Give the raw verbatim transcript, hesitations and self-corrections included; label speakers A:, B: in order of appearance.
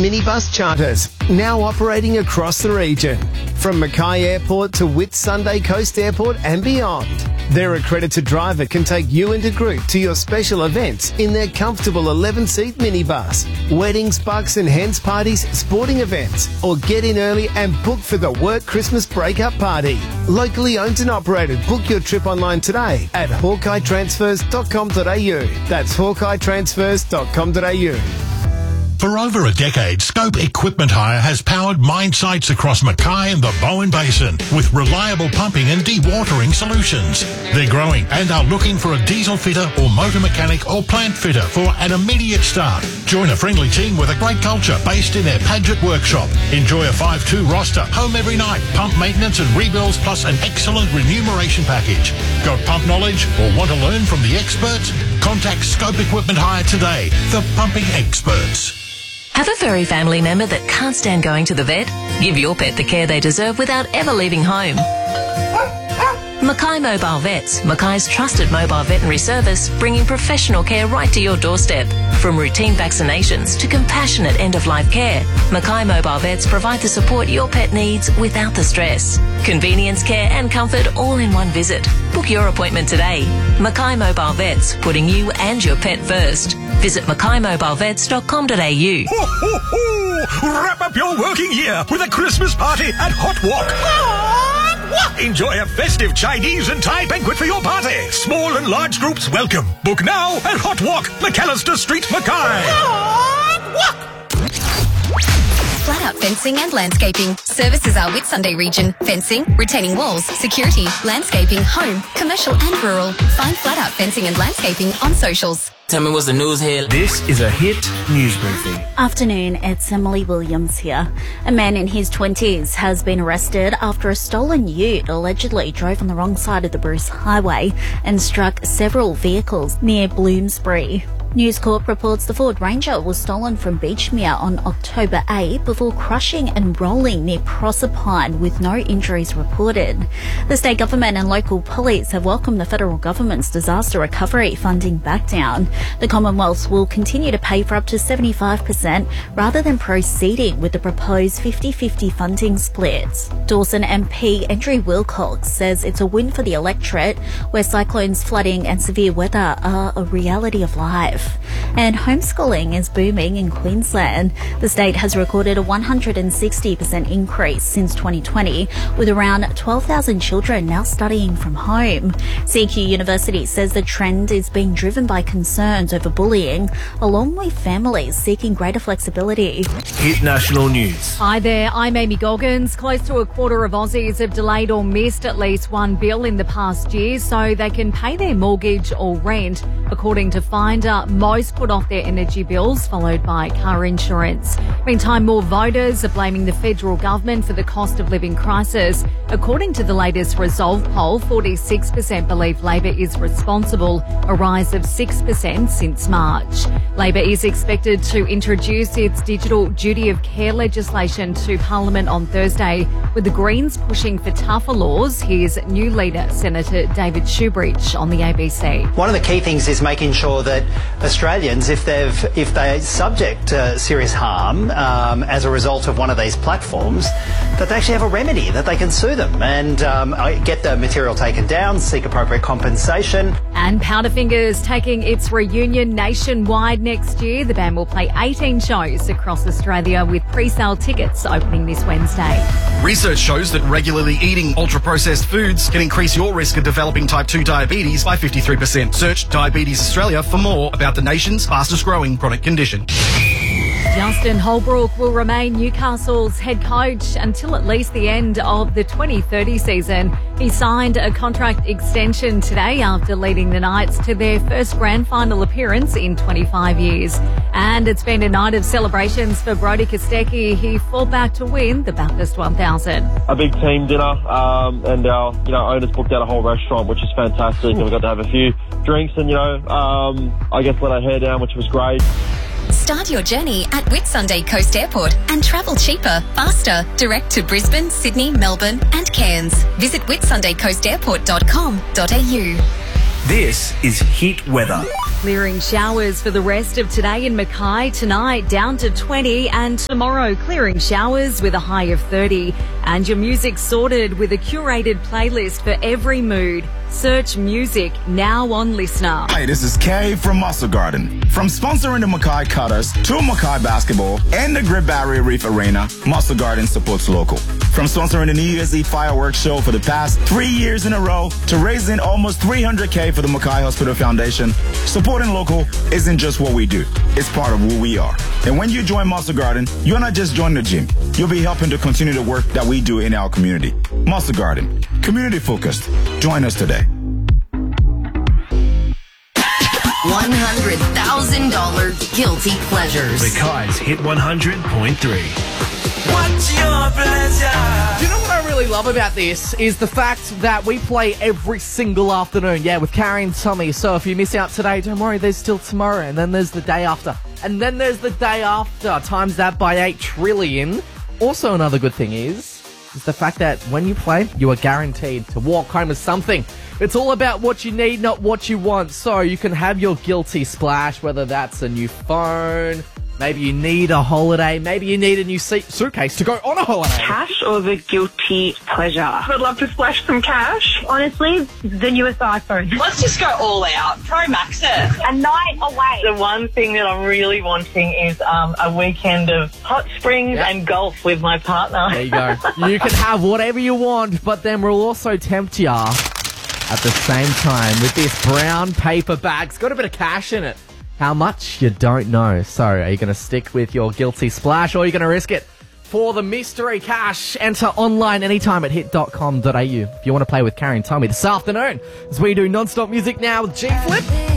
A: minibus charters, now operating across the region, from Mackay Airport to Whitsunday Coast Airport and beyond. Their accredited driver can take you and a group to your special events in their comfortable eleven-seat minibus. Weddings, bucks and hens parties, sporting events, or get in early and book for the work Christmas breakup party. Locally owned and operated. Book your trip online today at hawkeye transfers dot com dot a u. That's hawkeye transfers dot com dot a u.
B: For over a decade, Scope Equipment Hire has powered mine sites across Mackay and the Bowen Basin with reliable pumping and dewatering solutions. They're growing and are looking for a diesel fitter or motor mechanic or plant fitter for an immediate start. Join a friendly team with a great culture based in their Paget workshop. Enjoy a five two roster, home every night, pump maintenance and rebuilds plus an excellent remuneration package. Got pump knowledge or want to learn from the experts? Contact Scope Equipment Hire today, the pumping experts.
C: Have a furry family member that can't stand going to the vet? Give your pet the care they deserve without ever leaving home. Mackay Mobile Vets, Mackay's trusted mobile veterinary service, bringing professional care right to your doorstep. From routine vaccinations to compassionate end-of-life care, Mackay Mobile Vets provide the support your pet needs without the stress. Convenience, care and comfort all in one visit. Book your appointment today. Mackay Mobile Vets, putting you and your pet first. Visit mackay mobile vets dot com dot a u.
D: Ho, ho, ho! Wrap up your working year with a Christmas party at Hot Wok. Hot Wok! Enjoy a festive Chinese and Thai banquet for your party. Small and large groups welcome. Book now at Hot Wok, McAllister Street, Mackay. Hot Wok!
E: Flat Out Fencing and Landscaping. Services are Whitsunday region. Fencing, retaining walls, security, landscaping, home, commercial and rural. Find Flat Out Fencing and Landscaping on socials.
F: Tell me what's the news here.
G: This is a Hit News Briefing.
H: Afternoon, it's Emily Williams here. A man in his twenties has been arrested after a stolen ute allegedly drove on the wrong side of the Bruce Highway and struck several vehicles near Bloomsbury. News Corp reports the Ford Ranger was stolen from Beachmere on October eighth before crushing and rolling near Proserpine with no injuries reported. The state government and local police have welcomed the federal government's disaster recovery funding back down. The Commonwealth will continue to pay for up to seventy-five percent rather than proceeding with the proposed fifty-fifty funding splits. Dawson M P Andrew Wilcox says it's a win for the electorate where cyclones, flooding and severe weather are a reality of life. And homeschooling is booming in Queensland. The state has recorded a one hundred sixty percent increase since twenty twenty, with around twelve thousand children now studying from home. C Q University says the trend is being driven by concerns over bullying, along with families seeking greater flexibility.
G: Hit National News.
I: Hi there, I'm Amy Goggins. Close to a quarter of Aussies have delayed or missed at least one bill in the past year so they can pay their mortgage or rent. According to Finder, most put off their energy bills, followed by car insurance. Meantime, more voters are blaming the federal government for the cost of living crisis. According to the latest Resolve poll, forty-six percent believe Labor is responsible, a rise of six percent since March. Labor is expected to introduce its digital duty of care legislation to Parliament on Thursday, with the Greens pushing for tougher laws. Here's new leader, Senator David Shoebridge, on the A B C.
J: One of the key things is making sure that Australians, if they've if they're subject to serious harm um, as a result of one of these platforms, that they actually have a remedy, that they can sue them and um, get the material taken down, seek appropriate compensation.
I: And Powderfingers taking its reunion nationwide next year. The band will play eighteen shows across Australia with pre-sale tickets opening this Wednesday.
K: Research shows that regularly eating ultra-processed foods can increase your risk of developing type two diabetes by fifty-three percent. Search Diabetes Australia for more about the nation's fastest growing chronic condition.
I: Justin Holbrook will remain Newcastle's head coach until at least the end of the twenty thirty season. He signed a contract extension today after leading the Knights to their first grand final appearance in twenty-five years. And it's been a night of celebrations for Brodie Kostecki. He fought back to win the Bathurst one thousand.
L: A big team dinner, um, and our you know owners booked out a whole restaurant, which is fantastic. And we got to have a few drinks and you know um, I guess let our hair down, which was great.
E: Start your journey at Whitsunday Coast Airport and travel cheaper, faster, direct to Brisbane, Sydney, Melbourne and Cairns. Visit whitsunday coast airport dot com dot a u.
G: This is Hit Weather.
I: Clearing showers for the rest of today in Mackay. Tonight down to twenty, and tomorrow clearing showers with a high of thirty. And your music sorted with a curated playlist for every mood. Search music now on Listener.
F: Hi, this is Kay from Muscle Garden. From sponsoring the Mackay Cutters to Mackay Basketball and the Great Barrier Reef Arena, Muscle Garden supports local. From sponsoring the New Year's Eve fireworks show for the past three years in a row to raising almost three hundred K for the Mackay Hospital Foundation, supporting local isn't just what we do, it's part of who we are. And when you join Muscle Garden, you're not just joining the gym, you'll be helping to continue the work that we do in our community. Muscle Garden, community focused. Join us today.
M: one hundred thousand dollars guilty pleasures.
G: Mackay's Hit one hundred point three.
N: What's your pleasure? Do you know what I really love about this is the fact that we play every single afternoon, yeah, with Carrie and Tommy. So if you miss out today, don't worry, there's still tomorrow, and then there's the day after, and then there's the day after. Times that by eight trillion. Also, another good thing is is the fact that when you play, you are guaranteed to walk home with something. It's all about what you need, not what you want. So you can have your guilty splash, whether that's a new phone, maybe you need a holiday, maybe you need a new se- suitcase to go on a holiday.
O: Cash or the guilty pleasure? I'd love to splash some cash. Honestly, the newest iPhone.
P: Let's just go all out. Pro Max it.
O: A night away.
P: The one thing that I'm really wanting is um, a weekend of hot springs
N: Yep.
P: and golf with my partner.
N: There you go. You can have whatever you want, but then we'll also tempt ya at the same time with this brown paper bag. It's got a bit of cash in it. How much? You don't know. So, are you going to stick with your guilty splash, or are you going to risk it for the mystery cash? Enter online anytime at hit dot com dot a u if you want to play with Carrie and Tommy this afternoon, as we do non-stop music now with G Flip.